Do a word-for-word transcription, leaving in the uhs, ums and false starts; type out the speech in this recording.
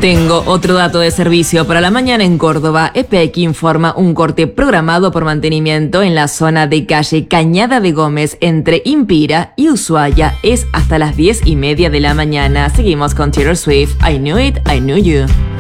Tengo otro dato de servicio para la mañana en Córdoba. EPEC informa un corte programado por mantenimiento en la zona de calle Cañada de Gómez entre Impira y Ushuaia. Es hasta las diez y media de la mañana. Seguimos con Taylor Swift. I Knew It, I Knew You.